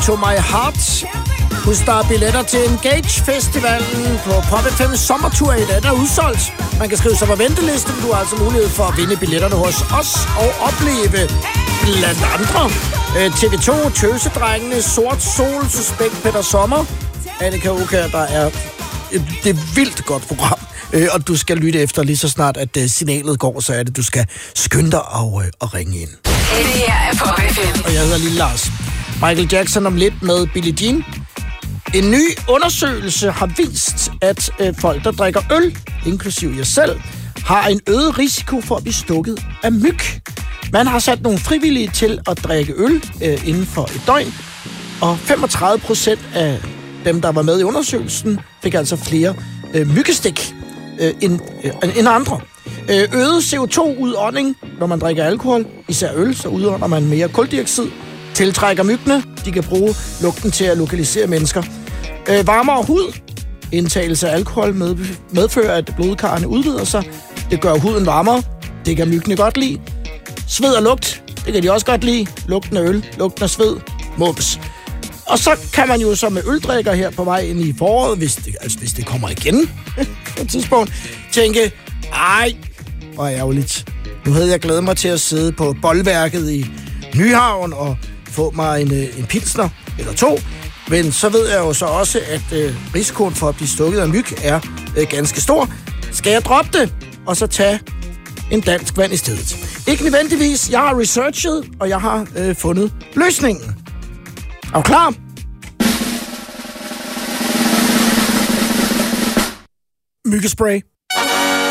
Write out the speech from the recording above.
To My Heart. Husk, der er billetter til Engage Festivalen på Pop FM sommertur i dag, der er udsolgt. Man kan skrive sig på venteliste, men du har altså mulighed for at vinde billetterne hos os og opleve blandt andre TV2, Tøsedrengene, Sort Sol, Suspekt Peter Sommer, Annika Oka. Der er det vildt godt program, og du skal lytte efter lige så snart, at signalet går, så er det, du skal skynde dig og ringe ind. Det her er Pop FM. Og jeg hedder Lille Lars. Michael Jackson om lidt med Billie Jean. En ny undersøgelse har vist, at folk, der drikker øl, inklusive jer selv, har en øget risiko for at blive stukket af myg. Man har sat nogle frivillige til at drikke øl inden for et døgn, og 35% af dem, der var med i undersøgelsen, fik altså flere myggestik end andre. Øget CO2-udånding, når man drikker alkohol, især øl, så udånder man mere kuldioxid, tiltrækker myggene, de kan bruge lugten til at lokalisere mennesker. Varmere hud, indtagelse af alkohol medfører, at blodkarrene udvider sig. Det gør huden varmere, det kan myggene godt lide. Sved og lugt, det kan de også godt lide. Lugten af øl, lugten af sved, mums. Og så kan man jo som øldrikker her på vej ind i foråret, hvis det kommer igen på et tidspunkt, tænke, ej, hvor ærgerligt. Nu havde jeg glædet mig til at sidde på boldværket i Nyhavn og få mig en pilsner eller to. Men så ved jeg jo så også, at risikoen for at blive stukket af myg er ganske stor. Skal jeg droppe det, og så tage en dansk vand i stedet? Ikke nødvendigvis. Jeg har researchet, og jeg har fundet løsningen. Er du klar? Myggespray.